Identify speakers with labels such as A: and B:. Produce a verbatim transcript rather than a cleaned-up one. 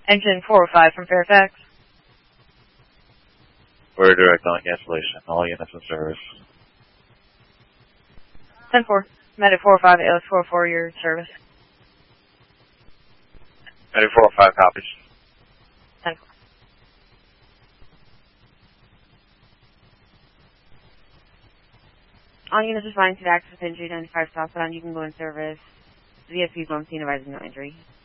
A: Engine four oh five from Fairfax.
B: We're direct on cancellation. All units in service.
A: ten four. Medic four oh five, A L S four oh four, your service.
B: Medic four oh five copies.
A: ten four. All units responding to the access with injury, ninety-five southbound. You can go in service. V S P's on scene advising no injury.